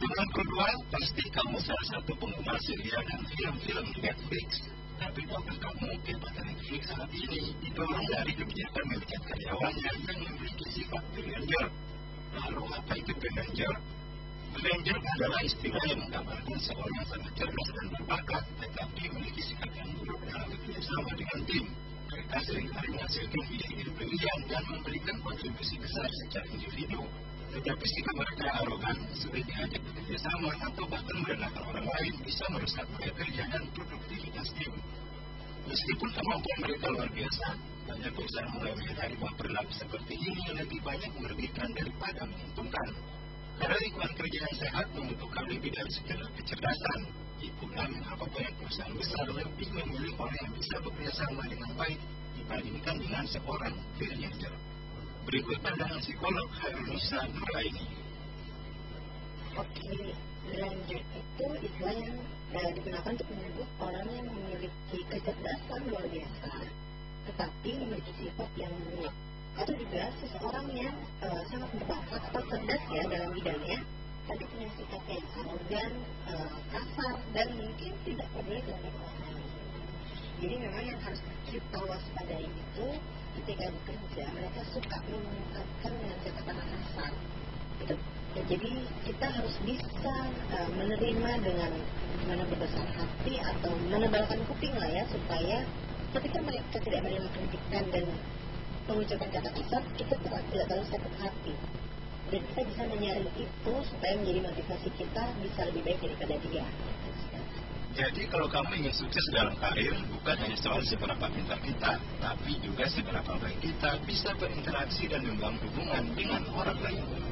Dengan kedua, pasti kamu salah satu pengguna serial dan film-film di Netflix. Tapi tahukah kamu, kehebatan Netflix saat ini didorong dari kebijakan manajemen karyawannya yang memiliki sifat brilliant. Lalu apa itu brilliant? Brilliant adalah istilah yang menggambarkan seorang yang sangat cerdas dan berbakat, tetapi memiliki sikap yang buruk dalam bekerjasama dengan tim. Mereka seringkali menghasilkan ide-ide brilian dan memberikan kontribusi besar secara individu. Tetapi sikap mereka arogan, sulit diajak bekerjasama atau bahkan merendahkan orang lain bisa merusak budaya kerja dan produktivitas tim. Meskipun kemampuan mereka luar biasa, banyak perusahaan mulai menyadari bahwa perilaku seperti ini lebih banyak merugikan daripada menguntungkan. Karena lingkungan kerja yang sehat membutuhkan lebih dari sekedar kecerdasan. Itulah mengapa banyak perusahaan besar lebih memilih orang yang bisa bekerjasama dengan baik dibandingkan dengan seorang freelancer. Berikut pandangan psikolog Hairunisa Nuraini. Oke, brilliant itu istilah yang digunakan untuk menyebut orang yang memiliki kecerdasan luar biasa, tetapi memiliki sifat yang buruk. Atau juga seseorang yang sangat berbakat atau cerdas ya dalam bidangnya, tapi punya sikap yang arogan, kasar, dan mungkin tidak peduli terhadap orang lain. Jadi memang yang harus kita waspadai itu ketika bekerja mereka suka mengungkapkan dengan kata-kata kasar. Gitu. Ya, jadi kita harus bisa menerima dengan mana berbesar hati atau menebalkan kuping lah ya, supaya ketika mereka tidak menerima kritikan dan mengucapkan kata kasar, kita tidak terlalu sakit hati. Dan kita bisa menyaring itu supaya menjadi motivasi kita bisa lebih baik daripada dia. Jadi kalau kamu ingin sukses dalam karir, bukan hanya soal seberapa pintar kita, tapi juga seberapa baik kita bisa berinteraksi dan membangun hubungan dengan orang lain.